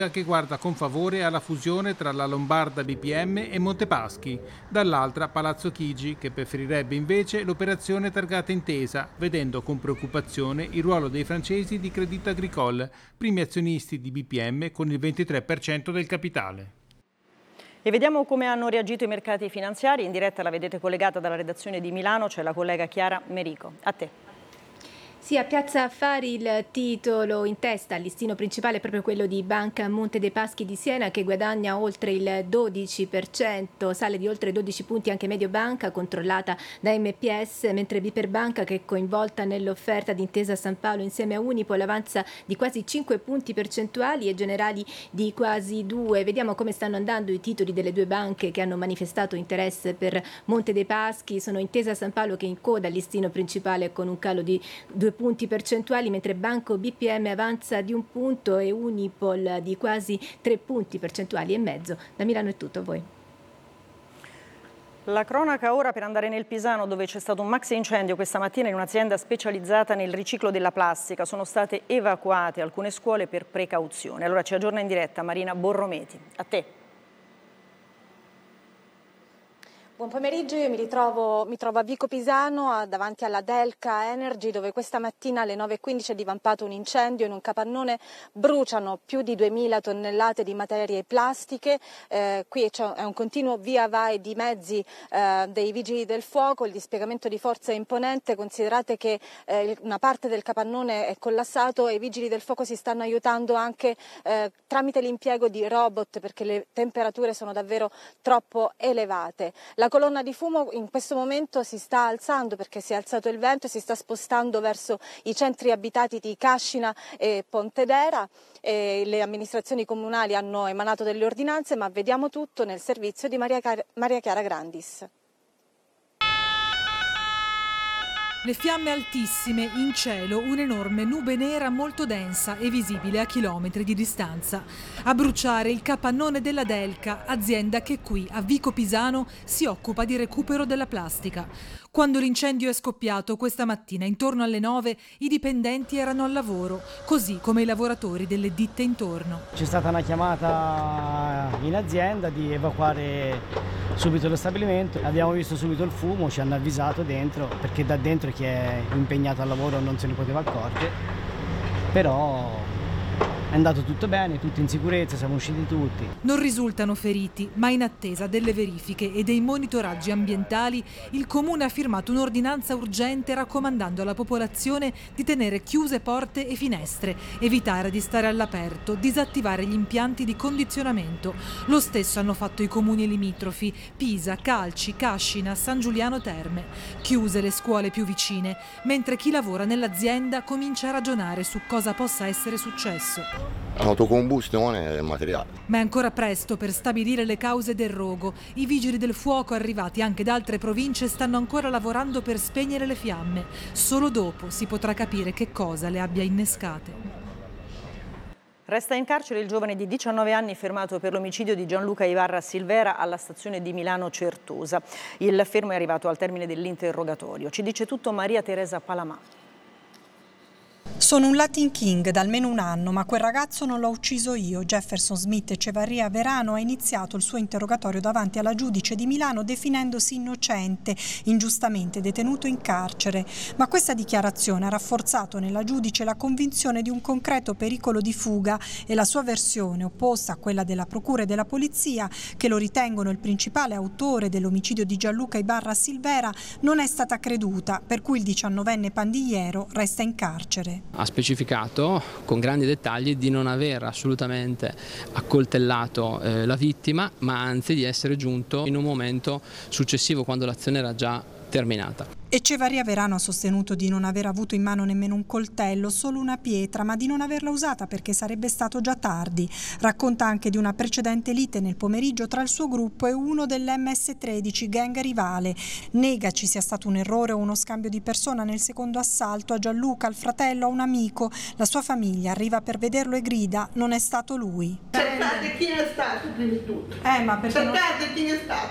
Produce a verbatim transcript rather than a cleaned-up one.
che guarda con favore alla fusione tra la Lombarda B P M e Montepaschi, dall'altra Palazzo Chigi, che preferirebbe invece l'operazione targata Intesa, vedendo con preoccupazione il ruolo dei francesi di Crédit Agricole, primi azionisti di B P M con il ventitré per cento del capitale. E vediamo come hanno reagito i mercati finanziari. In diretta la vedete collegata dalla redazione di Milano, c'è la collega Chiara Merico. A te. Sì, a Piazza Affari il titolo in testa, il listino principale è proprio quello di Banca Monte dei Paschi di Siena, che guadagna oltre il dodici per cento, sale di oltre dodici punti anche Mediobanca, controllata da M P S, mentre Biperbanca, che è coinvolta nell'offerta di Intesa San Paolo insieme a Unipol, avanza di quasi cinque punti percentuali e Generali di quasi due. Vediamo come stanno andando i titoli delle due banche che hanno manifestato interesse per Monte dei Paschi. Sono Intesa San Paolo che in coda al listino principale con un calo di due punti percentuali, mentre Banco B P M avanza di un punto e Unipol di quasi tre punti percentuali e mezzo. Da Milano è tutto, a voi. La cronaca ora per andare nel Pisano, dove c'è stato un maxi incendio questa mattina in un'azienda specializzata nel riciclo della plastica. Sono state evacuate alcune scuole per precauzione. Allora ci aggiorna in diretta Marina Borrometi. A te. Buon pomeriggio, io mi ritrovo mi trovo a Vico Pisano davanti alla Delca Energy, dove questa mattina alle nove e quindici è divampato un incendio. In un capannone bruciano più di duemila tonnellate di materie plastiche, eh, qui c'è un continuo via vai di mezzi eh, dei vigili del fuoco, il dispiegamento di forza è imponente. Considerate che eh, una parte del capannone è collassato e i vigili del fuoco si stanno aiutando anche eh, tramite l'impiego di robot, perché le temperature sono davvero troppo elevate. La colonna di fumo in questo momento si sta alzando perché si è alzato il vento e si sta spostando verso i centri abitati di Cascina e Pontedera. E le amministrazioni comunali hanno emanato delle ordinanze, ma vediamo tutto nel servizio di Maria, Car- Maria Chiara Grandis. Le fiamme altissime, in cielo un'enorme nube nera molto densa e visibile a chilometri di distanza. A bruciare il capannone della Delca, azienda che qui a Vico Pisano si occupa di recupero della plastica. Quando l'incendio è scoppiato questa mattina intorno alle nove, i dipendenti erano al lavoro, così come i lavoratori delle ditte intorno. C'è stata una chiamata in azienda di evacuare subito lo stabilimento, abbiamo visto subito il fumo, ci hanno avvisato dentro, perché da dentro chi è impegnato al lavoro non se ne poteva accorgere, però è andato tutto bene, tutti in sicurezza, siamo usciti tutti. Non risultano feriti, ma in attesa delle verifiche e dei monitoraggi ambientali, il Comune ha firmato un'ordinanza urgente raccomandando alla popolazione di tenere chiuse porte e finestre, evitare di stare all'aperto, disattivare gli impianti di condizionamento. Lo stesso hanno fatto i comuni limitrofi, Pisa, Calci, Cascina, San Giuliano Terme. Chiuse le scuole più vicine, mentre chi lavora nell'azienda comincia a ragionare su cosa possa essere successo. Autocombustione del materiale. Ma è ancora presto per stabilire le cause del rogo. I vigili del fuoco arrivati anche da altre province stanno ancora lavorando per spegnere le fiamme. Solo dopo si potrà capire che cosa le abbia innescate. Resta in carcere il giovane di diciannove anni fermato per l'omicidio di Gianluca Ibarra Silvera alla stazione di Milano Certosa. Il fermo è arrivato al termine dell'interrogatorio. Ci dice tutto Maria Teresa Palamà. Sono un Latin King da almeno un anno, ma quel ragazzo non l'ho ucciso io. Jefferson Smith Echevarria Verano ha iniziato il suo interrogatorio davanti alla giudice di Milano definendosi innocente, ingiustamente detenuto in carcere. Ma questa dichiarazione ha rafforzato nella giudice la convinzione di un concreto pericolo di fuga e la sua versione, opposta a quella della procura e della polizia, che lo ritengono il principale autore dell'omicidio di Gianluca Ibarra Silvera, non è stata creduta, per cui il diciannovenne pandigliero resta in carcere. Ha specificato con grandi dettagli di non aver assolutamente accoltellato eh, la vittima, ma anzi di essere giunto in un momento successivo, quando l'azione era già terminata. Echevarria Verano ha sostenuto di non aver avuto in mano nemmeno un coltello, solo una pietra, ma di non averla usata perché sarebbe stato già tardi. Racconta anche di una precedente lite nel pomeriggio tra il suo gruppo e uno dell'emme esse tredici, gang rivale. Nega ci sia stato un errore o uno scambio di persona nel secondo assalto a Gianluca, al fratello, a un amico. La sua famiglia arriva per vederlo e grida: non è stato lui. Cercate chi è stato prima di tutto. Eh, ma perché Cercate chi è stato.